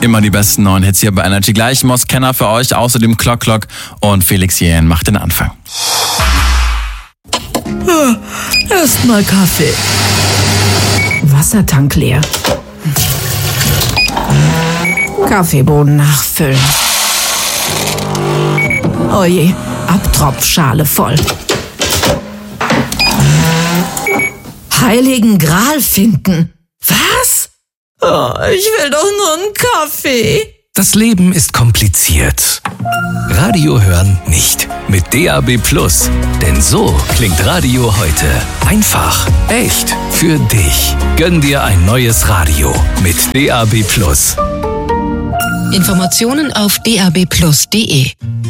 Immer die besten neuen Hits hier bei Energy. Gleich Moss-Kenner für euch, außerdem Clock und Felix Jähn macht den Anfang. Erstmal Kaffee. Wassertank leer. Kaffeebohnen nachfüllen. Oh je, Abtropfschale voll. Heiligen Gral finden. Was? Oh, ich will doch nur einen Kaffee. Das Leben ist kompliziert. Radio hören nicht. Mit DAB+. Denn so klingt Radio heute. Einfach, echt, für dich. Gönn dir ein neues Radio mit DAB+. Informationen auf dabplus.de